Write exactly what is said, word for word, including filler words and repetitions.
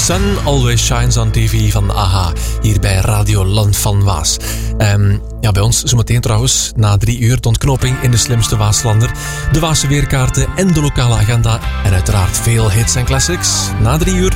Sun Always Shines on T V van AHA, hier bij Radio Land van Waas. Um, ja, bij ons zometeen trouwens, na drie uur, de ontknoping in de slimste Waaslander, de Waase weerkaarten en de lokale agenda en uiteraard veel hits en classics. Na drie uur